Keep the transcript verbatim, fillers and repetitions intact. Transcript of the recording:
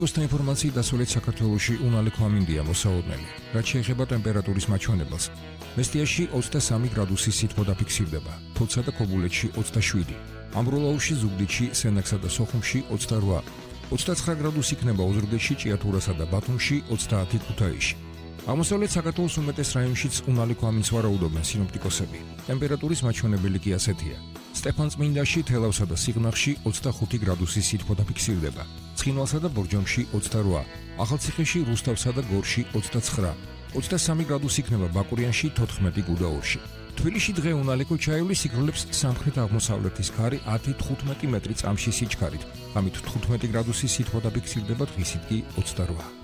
Უსთა ინფორმაციით დასავლეთ საქართველოში უნალექო ამინდია მოსაოდნელი. რაც შეეხება ტემპერატურის მაჩვენებელს, მესტიაში ოცდასამი გრადუსი სითბო დაფიქსირდება, თოთსა და ქობულეთში ოცდაშვიდი, ამბროლაურში, ზუგდიდში, სენაკსა და სოხუმში ოცდარვა, ოცდაცხრა გრადუსი იქნება ოზურგეთში, ჭიათურასა და ბათუმში, ოცდაათი ქუთაისში. აღმოსავლეთ საქართველოს უმეტეს რაიონშიც უნალექო ამინდს ვარაუდობენ სინოპტიკოსები. ტემპერატურის მაჩვენებელი კი ასეთია. სტეფანწმინდაში, თელავსა და სიღნაღში ოცდახუთი გრადუსი სითბო დაფიქსირდება. ცხინვალსა და ბორჯომში ოცდარვა, ახალციხეში, რუსთავსა და გორში ოცდაცხრა, ოცდასამი გრადუსი იქნება ბაკურიანში, თოთხმეტი გუდაურში. თბილისში დღე უნალექო ჩაივლის იკროლებს სამხრეთ-აღმოსავლეთის ქარი ათი თხუთმეტი მეტრი წამში სიჩქარით. ამით თხუთმეტი გრადუსი სითბო დაფიქსირდება, დღისით კი ოცდარვა.